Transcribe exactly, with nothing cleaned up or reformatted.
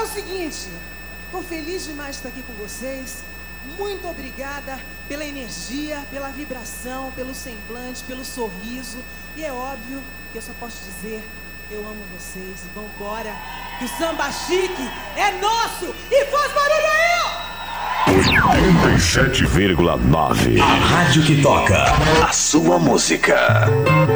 o seguinte, tô feliz demais de estar aqui com vocês. Muito obrigada pela energia, pela vibração, pelo semblante, pelo sorriso. E é óbvio que eu só posso dizer, eu amo vocês e vambora, que o samba chique é nosso! E faz barulho aí! oitenta e sete vírgula nove. A rádio que toca a sua música.